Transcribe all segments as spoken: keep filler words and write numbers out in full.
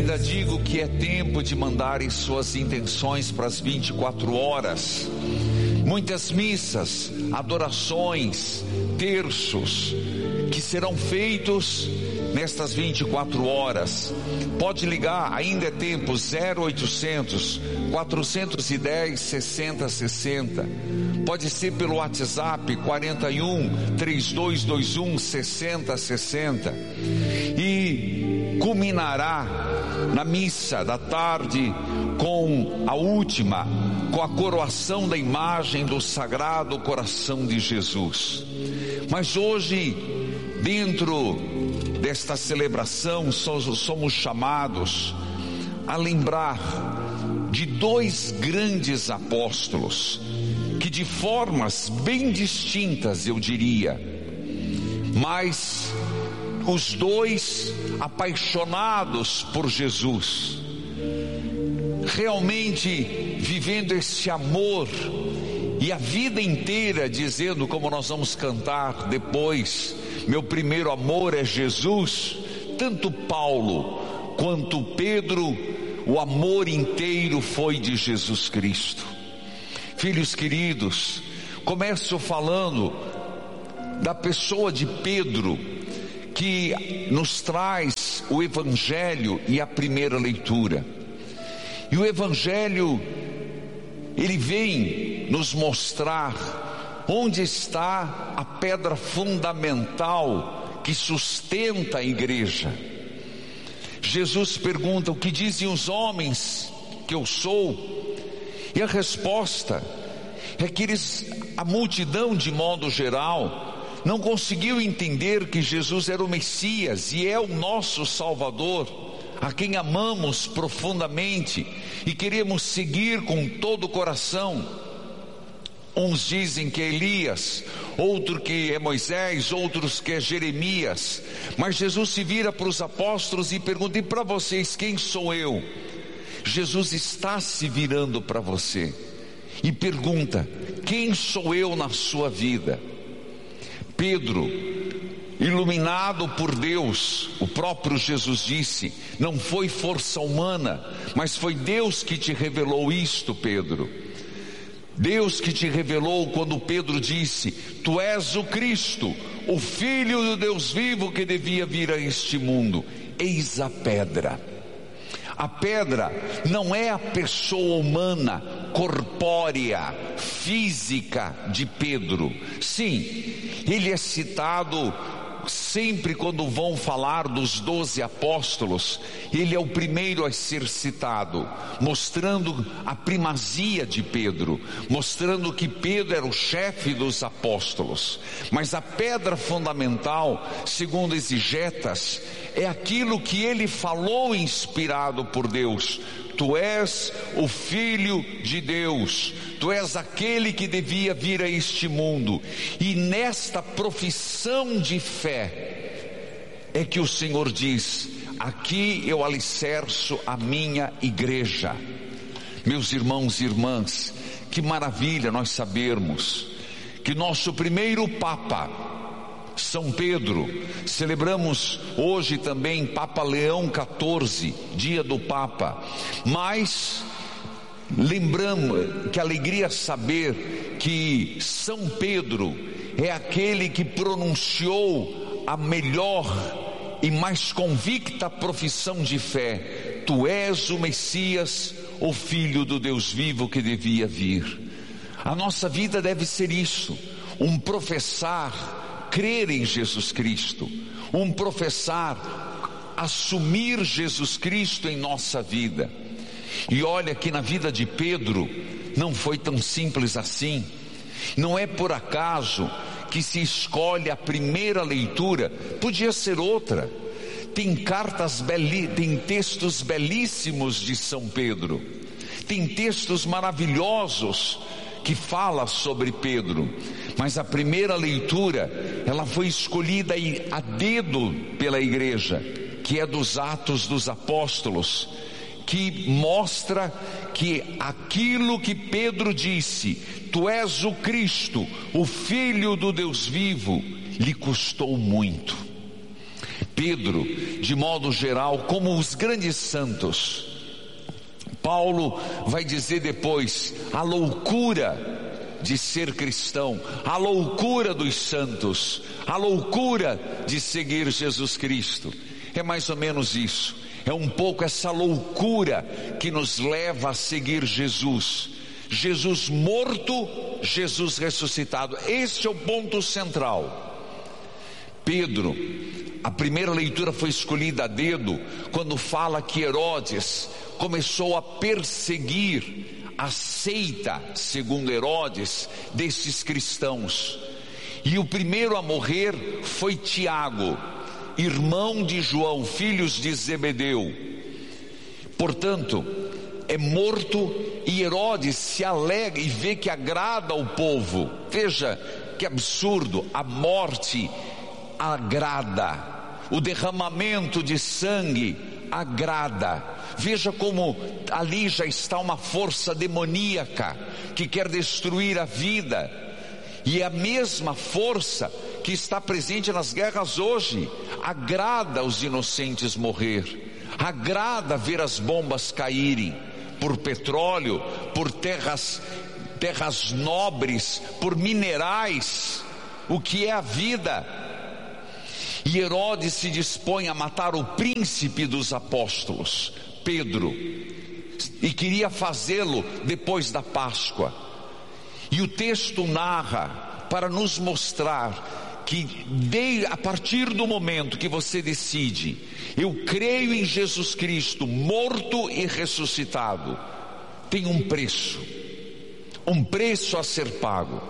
ainda digo que é tempo de mandarem suas intenções para as vinte e quatro horas. Muitas missas, adorações, terços que serão feitos nestas vinte e quatro horas. Pode ligar, ainda é tempo, zero oitocentos, quatrocentos e dez, sessenta sessenta. Pode ser pelo WhatsApp quarenta e um, trinta e dois vinte e um, sessenta sessenta. E culminará na missa da tarde com a última, com a coroação da imagem do Sagrado Coração de Jesus. Mas hoje, dentro desta celebração, somos chamados a lembrar de dois grandes apóstolos, que de formas bem distintas, eu diria, mas os dois apaixonados por Jesus, realmente vivendo esse amor, e a vida inteira dizendo, como nós vamos cantar depois, meu primeiro amor é Jesus. Tanto Paulo quanto Pedro, o amor inteiro foi de Jesus Cristo. Filhos queridos, começo falando da pessoa de Pedro, que nos traz o Evangelho e a primeira leitura. E o Evangelho, ele vem nos mostrar onde está a pedra fundamental que sustenta a igreja. Jesus pergunta: o que dizem os homens que eu sou? E a resposta é que eles, a multidão de modo geral, não conseguiu entender que Jesus era o Messias e é o nosso Salvador, a quem amamos profundamente e queremos seguir com todo o coração. Uns dizem que é Elias, outro que é Moisés, outros que é Jeremias. Mas Jesus se vira para os apóstolos e pergunta: e para vocês, quem sou eu? Jesus está se virando para você e pergunta: quem sou eu na sua vida? Pedro, iluminado por Deus, o próprio Jesus disse: não foi força humana, mas foi Deus que te revelou isto, Pedro. Deus que te revelou quando Pedro disse: tu és o Cristo, o Filho do Deus vivo que devia vir a este mundo. Eis a pedra. A pedra não é a pessoa humana, corpórea, física de Pedro. Sim, ele é citado sempre quando vão falar dos doze apóstolos. Ele é o primeiro a ser citado, mostrando a primazia de Pedro, mostrando que Pedro era o chefe dos apóstolos. Mas a pedra fundamental, segundo exegetas, é aquilo que ele falou inspirado por Deus: tu és o Filho de Deus, tu és aquele que devia vir a este mundo. E nesta profissão de fé é que o Senhor diz: aqui eu alicerço a minha igreja. Meus irmãos e irmãs, que maravilha nós sabermos que nosso primeiro Papa, São Pedro, celebramos hoje também Papa Leão quatorze, dia do Papa, mas lembramos, que alegria saber que São Pedro é aquele que pronunciou a melhor e mais convicta profissão de fé: tu és o Messias, o Filho do Deus vivo que devia vir. A nossa vida deve ser isso, um professar crer em Jesus Cristo, um professar assumir Jesus Cristo em nossa vida. E olha que na vida de Pedro não foi tão simples assim. Não é por acaso que se escolhe a primeira leitura, podia ser outra. Tem cartas beli, tem textos belíssimos de São Pedro, tem textos maravilhosos que fala sobre Pedro, mas a primeira leitura, ela foi escolhida a dedo pela igreja, que é dos Atos dos Apóstolos, que mostra que aquilo que Pedro disse: tu és o Cristo, o Filho do Deus vivo, lhe custou muito. Pedro, de modo geral, como os grandes santos. Paulo vai dizer depois a loucura de ser cristão, a loucura dos santos, a loucura de seguir Jesus Cristo. É mais ou menos isso, é um pouco essa loucura que nos leva a seguir Jesus. Jesus morto, Jesus ressuscitado, este é o ponto central. Pedro, a primeira leitura foi escolhida a dedo, quando fala que Herodes começou a perseguir a seita, segundo Herodes, desses cristãos. E o primeiro a morrer foi Tiago, irmão de João, filhos de Zebedeu. Portanto, é morto, e Herodes se alegra e vê que agrada ao povo. Veja que absurdo, a morte agrada, o derramamento de sangue agrada. Veja como ali já está uma força demoníaca que quer destruir a vida, e é a mesma força que está presente nas guerras hoje. Agrada os inocentes morrer, agrada ver as bombas caírem por petróleo, por terras, terras nobres, por minerais. O que é a vida? E Herodes se dispõe a matar o príncipe dos apóstolos, Pedro, e queria fazê-lo depois da Páscoa. E o texto narra para nos mostrar que de, a partir do momento que você decide, eu creio em Jesus Cristo morto e ressuscitado, tem um preço, um preço a ser pago.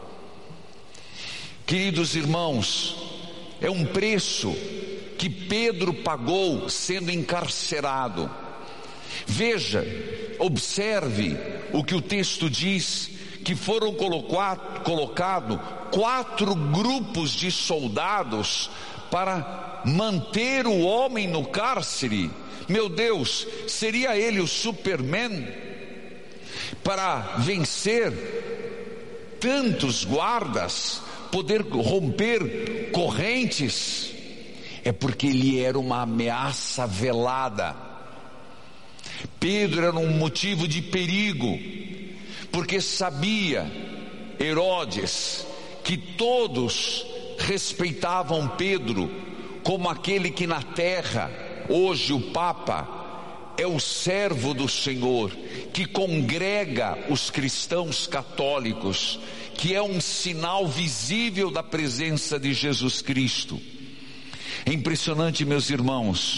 Queridos irmãos, é um preço que Pedro pagou sendo encarcerado. Veja, observe o que o texto diz, que foram colocados quatro grupos de soldados para manter o homem no cárcere. Meu Deus, seria ele o Superman para vencer tantos guardas, poder romper correntes? É porque ele era uma ameaça velada. Pedro era um motivo de perigo, porque sabia Herodes que todos respeitavam Pedro como aquele que na terra, hoje o Papa, é o servo do Senhor, que congrega os cristãos católicos, que é um sinal visível da presença de Jesus Cristo. É impressionante, meus irmãos,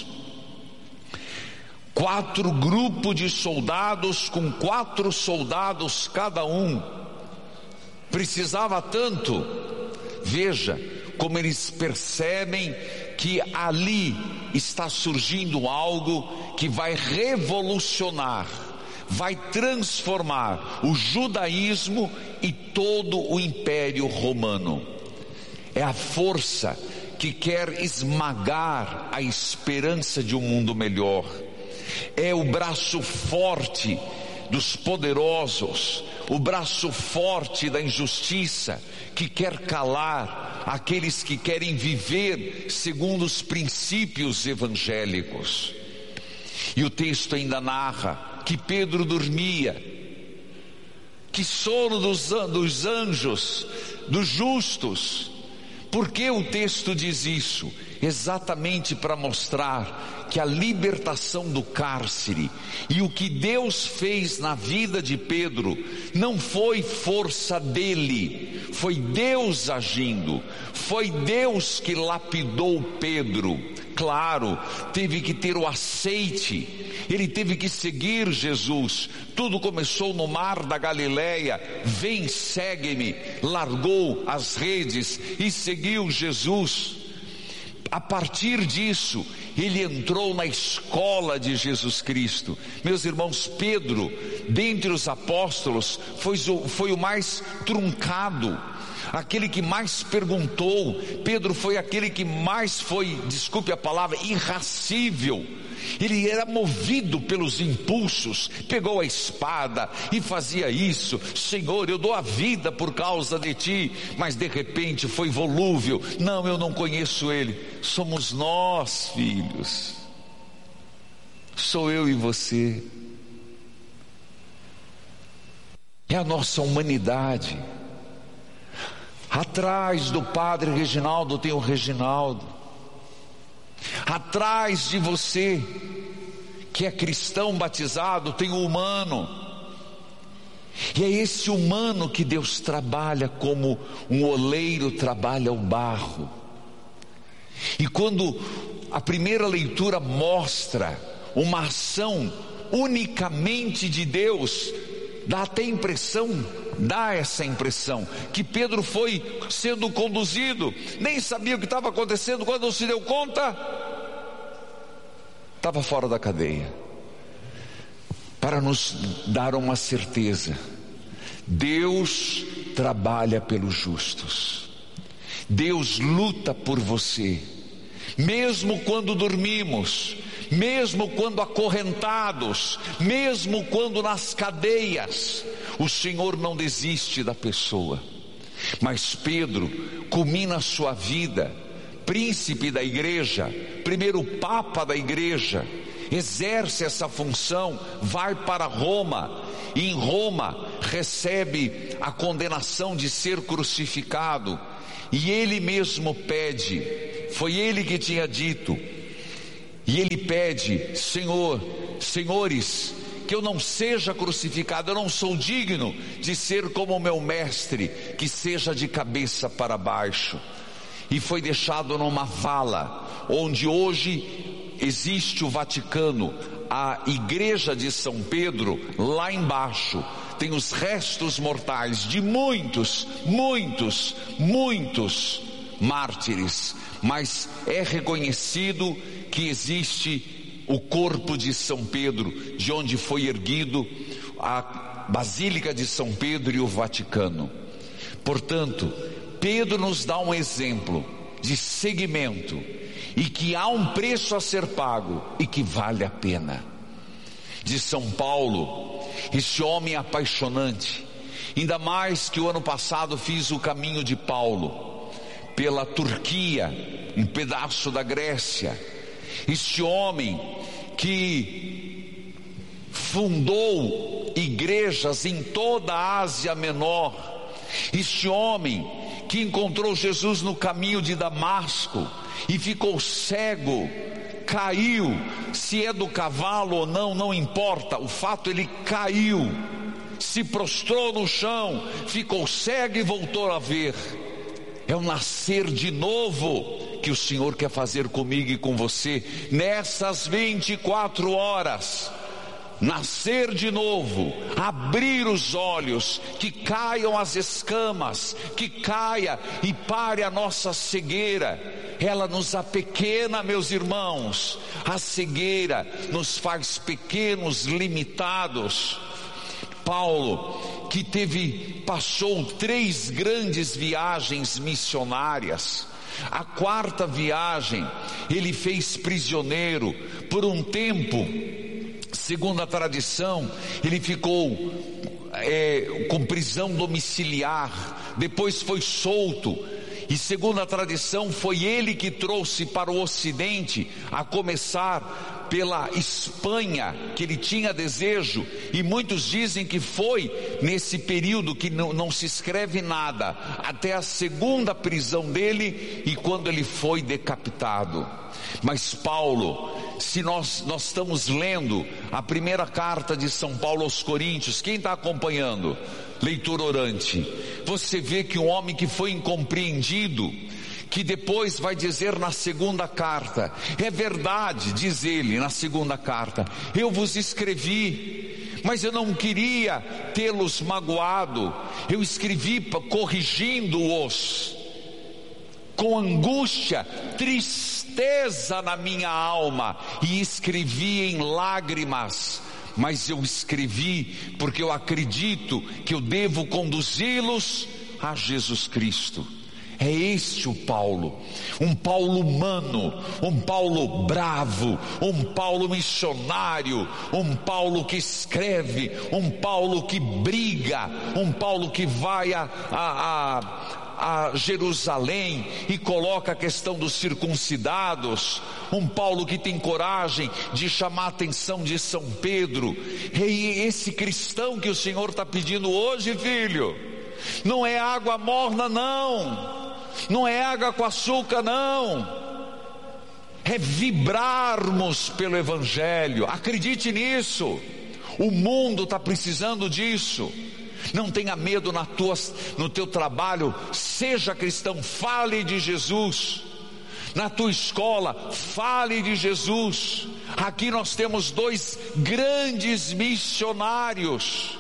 quatro grupos de soldados, com quatro soldados cada um, precisava tanto. Veja como eles percebem que ali está surgindo algo que vai revolucionar, vai transformar o judaísmo e todo o Império Romano. É a força que quer esmagar a esperança de um mundo melhor. É o braço forte dos poderosos, o braço forte da injustiça, que quer calar aqueles que querem viver segundo os princípios evangélicos. E o texto ainda narra que Pedro dormia, que sono dos, dos anjos, dos justos. Por que o texto diz isso? Exatamente para mostrar que a libertação do cárcere e o que Deus fez na vida de Pedro não foi força dele, foi Deus agindo, foi Deus que lapidou Pedro. Claro, teve que ter o aceite, ele teve que seguir Jesus. Tudo começou no mar da Galileia. Vem, segue-me. Largou as redes e seguiu Jesus. A partir disso, ele entrou na escola de Jesus Cristo. Meus irmãos, Pedro, dentre os apóstolos, foi, foi o mais truncado, aquele que mais perguntou. Pedro foi aquele que mais foi, desculpe a palavra, irracível. ele era movido pelos impulsos, pegou a espada e fazia isso. Senhor, eu dou a vida por causa de ti, mas de repente foi volúvel. Não, eu não conheço ele. Somos nós, filhos. Sou eu e você. É a nossa humanidade. Atrás do Padre Reginaldo tem o Reginaldo. Atrás de você, que é cristão batizado, tem o humano. E é esse humano que Deus trabalha como um oleiro trabalha o barro. E quando a primeira leitura mostra uma ação unicamente de Deus, dá até impressão, dá essa impressão, que Pedro foi sendo conduzido, nem sabia o que estava acontecendo, quando se deu conta, estava fora da cadeia. Para nos dar uma certeza, Deus trabalha pelos justos, Deus luta por você, mesmo quando dormimos, mesmo quando acorrentados, mesmo quando nas cadeias, o Senhor não desiste da pessoa. Mas Pedro culmina a sua vida, príncipe da igreja, primeiro papa da igreja, exerce essa função, vai para Roma, e em Roma recebe a condenação de ser crucificado, e ele mesmo pede, foi ele que tinha dito, e ele pede: Senhor, senhores, que eu não seja crucificado, eu não sou digno de ser como o meu mestre, que seja de cabeça para baixo. E foi deixado numa vala, onde hoje existe o Vaticano, a igreja de São Pedro, lá embaixo, tem os restos mortais de muitos, muitos, muitos mártires, mas é reconhecido que existe o corpo de São Pedro, de onde foi erguido a Basílica de São Pedro e o Vaticano. Portanto, Pedro nos dá um exemplo de seguimento, e que há um preço a ser pago, e que vale a pena. De São Paulo, esse homem apaixonante, ainda mais que o ano passado fiz o caminho de Paulo, pela Turquia, um pedaço da Grécia. Este homem que fundou igrejas em toda a Ásia Menor, este homem que encontrou Jesus no caminho de Damasco e ficou cego, caiu, se é do cavalo ou não, não importa, o fato, ele caiu, se prostrou no chão, ficou cego e voltou a ver. É o nascer de novo que o Senhor quer fazer comigo e com você nessas vinte e quatro horas. Nascer de novo, abrir os olhos, que caiam as escamas, que caia e pare a nossa cegueira. Ela nos apequena, meus irmãos. A cegueira nos faz pequenos, limitados. Paulo, que teve, passou três grandes viagens missionárias. A quarta viagem, ele fez prisioneiro por um tempo. Segundo a tradição, ele ficou é, com prisão domiciliar, depois foi solto, e segundo a tradição, foi ele que trouxe para o Ocidente, a começar pela Espanha, que ele tinha desejo, e muitos dizem que foi nesse período que não, não se escreve nada, até a segunda prisão dele, e quando ele foi decapitado. Mas Paulo, se nós, nós estamos lendo a primeira carta de São Paulo aos Coríntios, quem está acompanhando? Leitura orante. Você vê que um homem que foi incompreendido, que depois vai dizer na segunda carta, é verdade, diz ele na segunda carta, eu vos escrevi, mas eu não queria tê-los magoado, eu escrevi corrigindo-os, com angústia, tristeza na minha alma, e escrevi em lágrimas, mas eu escrevi porque eu acredito que eu devo conduzi-los a Jesus Cristo. É este o Paulo, um Paulo humano, um Paulo bravo, um Paulo missionário, um Paulo que escreve, um Paulo que briga, um Paulo que vai a, a, a, a Jerusalém e coloca a questão dos circuncidados, um Paulo que tem coragem de chamar a atenção de São Pedro. E esse cristão que o Senhor está pedindo hoje, filho, não é água morna não, não é água com açúcar não, é vibrarmos pelo Evangelho. Acredite nisso, o mundo está precisando disso. Não tenha medo na tua, no teu trabalho, seja cristão, fale de Jesus. Na tua escola, fale de Jesus. Aqui nós temos dois grandes missionários.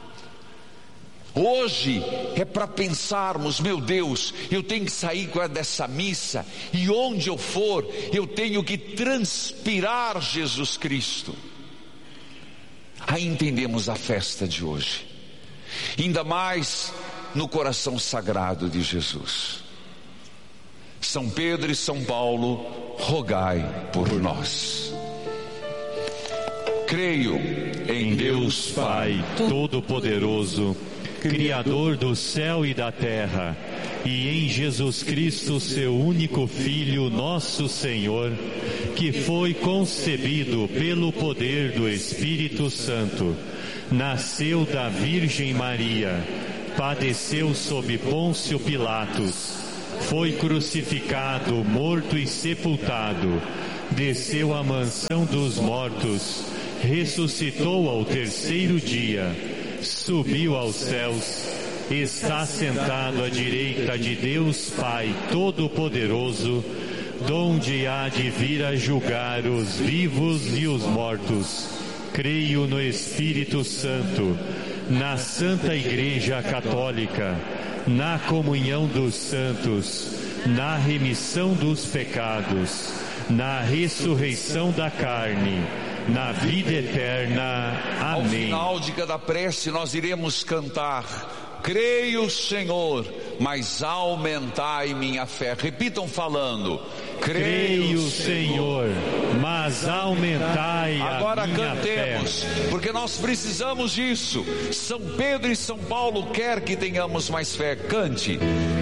Hoje é para pensarmos, meu Deus, eu tenho que sair dessa missa, e onde eu for, eu tenho que transpirar Jesus Cristo. Aí entendemos a festa de hoje, ainda mais no coração sagrado de Jesus. São Pedro e São Paulo, rogai por nós. Creio em Deus Pai Todo-Poderoso, Criador do céu e da terra, e em Jesus Cristo, seu único Filho, nosso Senhor, que foi concebido pelo poder do Espírito Santo, nasceu da Virgem Maria, padeceu sob Pôncio Pilatos, foi crucificado, morto e sepultado, desceu à mansão dos mortos, ressuscitou ao terceiro dia, subiu aos céus, está sentado à direita de Deus Pai Todo-Poderoso, donde há de vir a julgar os vivos e os mortos. Creio no Espírito Santo, na Santa Igreja Católica, na comunhão dos santos, na remissão dos pecados, na ressurreição da carne, na vida eterna. Amém. Ao final de cada prece nós iremos cantar: creio, Senhor, mas aumentai minha fé. Repitam falando: creio, Senhor, mas aumentai a minha fé. Agora cantemos, porque nós precisamos disso. São Pedro e São Paulo quer que tenhamos mais fé. Cante.